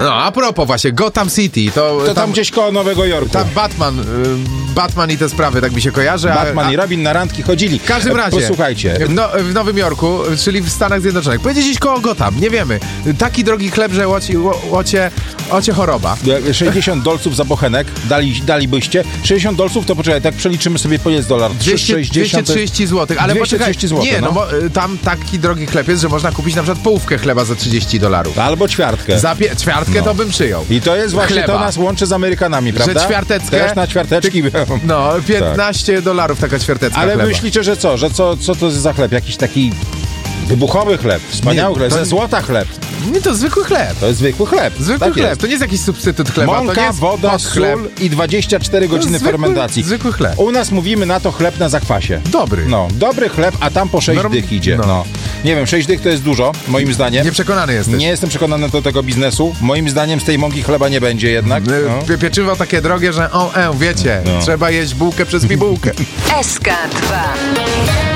No, a propos właśnie, Gotham City, To tam gdzieś koło Nowego Jorku. Tam Batman i te sprawy, tak mi się kojarzy. Batman i Robin na randki chodzili. W każdym razie, posłuchajcie. w Nowym Jorku, czyli w Stanach Zjednoczonych, pojedzie gdzieś koło Gotham, nie wiemy. Taki drogi chleb, że łocie choroba. $60 za bochenek dalibyście. $60 to poczekaj, tak przeliczymy sobie, to jest dolar. 230 zł, ale 230 zł, nie, no bo tam taki drogi chleb jest, że można kupić na przykład połówkę chleba za $30. Albo ćwiartkę. Za ćwiartkę to bym przyjął. I to jest właśnie, chleba. To nas łączy z Amerykanami, prawda? Że ćwiarteckę. Też na ćwiarteczki. No, $15 taka ćwiartecka ale chleba. myślicie, że co? Że co to jest za chleb? Jakiś taki wybuchowy chleb, wspaniały chleb, ze złota chleb. Nie, to zwykły chleb. To jest zwykły chleb. Zwykły chleb. Jest. To nie jest jakiś substytut chleba. Mąka, to nie jest woda, sól i 24 godziny fermentacji. Zwykły chleb. U nas mówimy na to chleb na zakwasie. Dobry. No, dobry chleb, a tam po 6 dych idzie. No. Nie wiem, 6 dych to jest dużo, moim zdaniem. Nieprzekonany jesteś. Nie jestem przekonany do tego biznesu. Moim zdaniem z tej mąki chleba nie będzie jednak. No. Pieczywo takie drogie, że wiecie, trzeba jeść bułkę przez bibułkę. SK2